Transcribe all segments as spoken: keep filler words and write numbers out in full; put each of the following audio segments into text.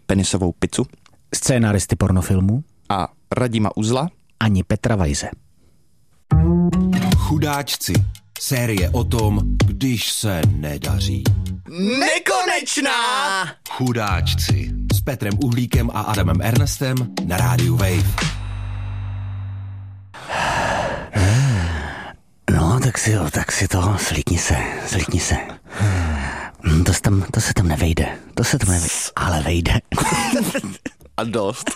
penisovou pizzu. Scénáristy pornofilmů. A Radima Uzla. Ani Petra Vajze. Chudáčci. Série o tom, když se nedaří. Nekonečná! Chudáčci. S Petrem Uhlíkem a Adamem Ernestem na rádiu Wave. No, tak si, tak si to, slítni se, slítni se. To se tam, to se tam nevejde, to se tam nevejde, ale vejde. A dost.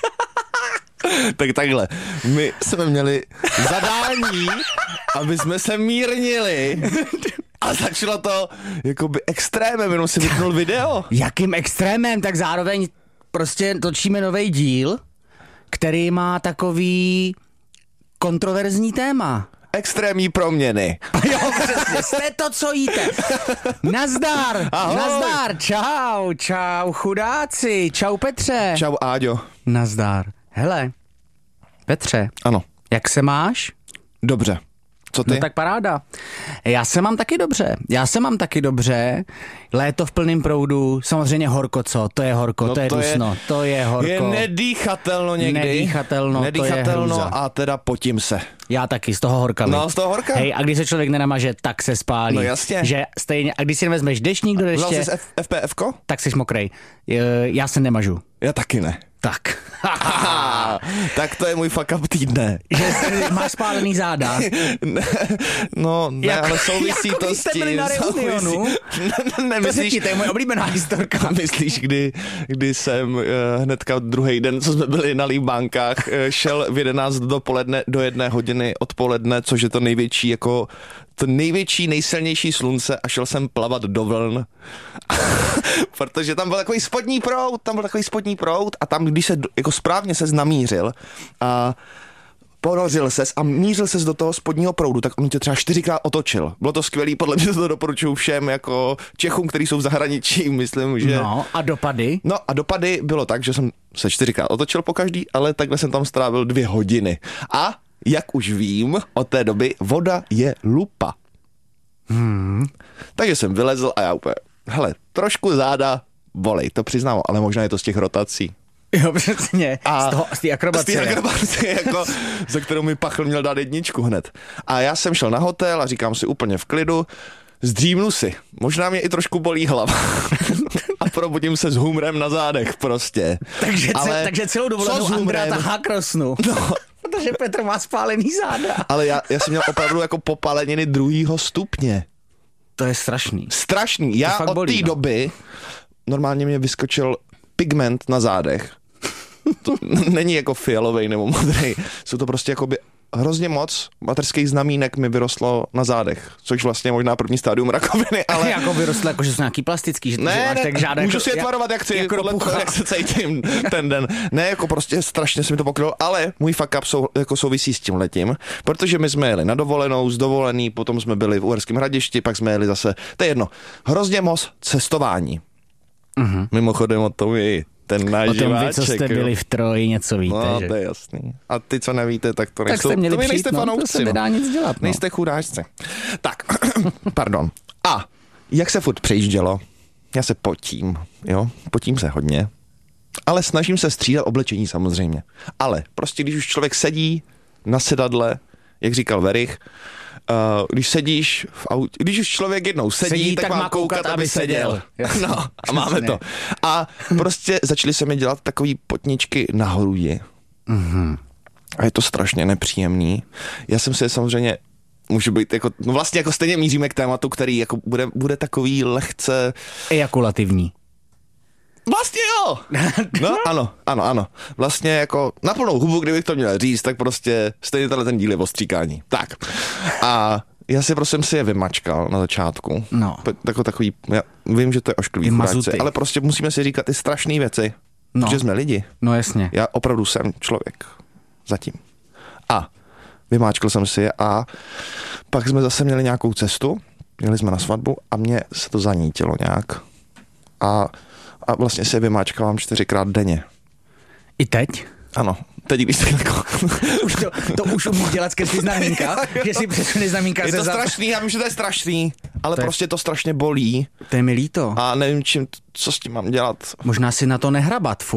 Tak takhle, my jsme měli zadání, aby jsme se mírnili a začalo to jakoby extrémem, jenom si vypnul video. Jakým extrémem, tak zároveň prostě točíme nový díl, který má takový kontroverzní téma. Extrémní proměny. Jo, přesně, jste to, co jíte. Nazdar, Ahoj. nazdar, čau, čau chudáci, čau Petře. Čau Áďo. Nazdar. Hele, Petře, Ano, jak se máš? dobře. Co ty? No tak paráda. Já se mám taky dobře. Já se mám taky dobře. Léto v plném proudu. Samozřejmě horko, co? To je horko, No to je to je- dusno. To je horko. Je nedýchatelno někdy. Nedýchatelno, to je Nedýchatelno hrůza. a teda potím se. Já taky, z toho horka. No, viď? z toho horka. Hej, a když se člověk nenamaže, tak se spálí. No jasně. Že stejně, a když si nevezmeš deštník do Vzal deště, jsi F- FPFko? tak jsi mokrej. E, Já se nemažu. Já taky ne. Tak. Tak to je můj fuck up týdne. Že jsi- máš spálený záda. Ne, no, ne, Jak- ale souvisí jako to když s jste tím. byli na souvisí- reunionu? Ne, ne, To se nemyslíš, ti, to je moje oblíbená historka. myslíš, kdy, kdy jsem uh, hnedka druhý den, co jsme byli na Líbánkách, uh, šel v jedenáct dopoledne do jedné hodiny odpoledne, což je to největší, jako to největší, nejsilnější slunce a šel jsem plavat do vln, protože tam byl takový spodní proud, tam byl takový spodní proud a tam, když se do- jako správně ses namířil a ponořil ses a mířil ses do toho spodního proudu, tak on tě třeba čtyřikrát otočil. Bylo to skvělý, podle mě to doporučuju všem jako Čechům, kteří jsou v zahraničí, myslím, že... No, a dopady? No a dopady bylo tak, že jsem se čtyřikrát otočil po každý, ale takhle jsem tam strávil dvě hodiny. A jak už vím, od té doby voda je lupa. Hmm. Takže jsem vylezl a já úplně, hele, trošku záda bolej, to přiznám, ale možná je to z těch rotací. Jo, přesně. A z toho, z té Z akrobacie. té akrobacie, jako, za kterou mi pachl měl dát jedničku hned. A já jsem šel na hotel a říkám si úplně v klidu, zdřímnu si, možná mě i trošku bolí hlava. A probudím se s humrem na zádech prostě. Takže, Ale ce, takže celou co dovolenou s Andrea humrem? tahá krosnu. No. Protože Petr má spálený záda. Ale já, já jsem měl opravdu jako popaleniny druhýho stupně. To je strašný. Strašný. Já fakt od bolí, té no. doby normálně mě vyskočil pigment na zádech. To není jako fialovej nebo modrý. Jsou to prostě jakoby hrozně moc mateřských znamínek mi vyrostlo na zádech, což vlastně je možná první stádium rakoviny, ale... Ale jako vyrostl, jako že jsou nějaký plastický, že, že Ne, máš ne, tak žádný, můžu jako, si je tvarovat, jak chci, jako podle toho, pucha. jak se cítím ten den. Ne, jako prostě strašně se mi to pokrylo, ale můj fuck up sou, jako souvisí s tím letím, protože my jsme jeli na dovolenou, z dovolený, potom jsme byli v Uherském Hradišti, pak jsme jeli zase, to je jedno, hrozně moc cestování. Mhm. Mimochodem o tom je ten náš O tom vy, živáček. co jste jo. byli v Troji, něco víte, No, že? to je jasný. A ty, co nevíte, tak to Tak nejsou, jste měli to vy přijít, nejste no, to fanoušci. se nedá nic dělat, no. Nejste chudáčci. Tak, pardon. A jak se furt přejíždělo? Já se potím, jo, potím se hodně, ale snažím se střídat oblečení samozřejmě. Ale prostě, když už člověk sedí na sedadle, jak říkal Verich, Uh, když sedíš v autě, když už člověk jednou sedí, Sedí, tak, tak má má koukat, koukat, aby aby seděl. seděl. No, a máme Přesně. to. A prostě začaly se mi dělat takový potničky na hrudi. Mhm. A je to strašně nepříjemný. Já jsem si samozřejmě může být jako, no vlastně jako stejně míříme k tématu, který jako bude, bude takový lehce... Ejakulativní. Vlastně jo! No ano, ano, ano. Vlastně jako na plnou hubu, kdybych to měl říct, tak prostě stejně tenhle ten díl je o stříkání. Tak. A já si prosím si je vymačkal na začátku. No. Jako takový, já vím, že to je ošklivý Ty chudáci, mazuty. ale prostě musíme si říkat ty strašné věci, No. protože jsme lidi. No jasně. Já opravdu jsem člověk. Zatím. A vymáčkl jsem si je a pak jsme zase měli nějakou cestu, měli jsme na svatbu a mně se to zanítilo nějak. A, a vlastně si je vymáčkávám čtyřikrát denně. I teď? Ano, teď když tak jako... Už to, to už umíš dělat skrz ty znamínka, že si přesune znamínka Je ze to zad. strašný, já vím, že to je strašný, ale To je- prostě to strašně bolí To je mi líto. a nevím, čím, co s tím mám dělat. Možná si na to nehrabat